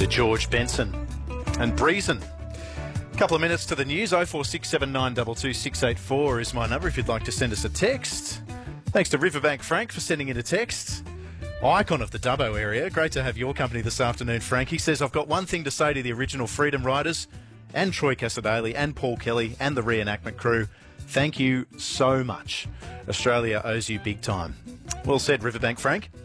Bit of George Benson and Breezin'. Couple of minutes to the news. 0467922684 is my number if you'd like to send us a text. Thanks to Riverbank Frank for sending in a text. Icon of the Dubbo area. Great to have your company this afternoon, Frank. He says, I've got one thing to say to the original Freedom Riders and Troy Casadei and Paul Kelly and the reenactment crew. Thank you so much. Australia owes you big time. Well said, Riverbank Frank.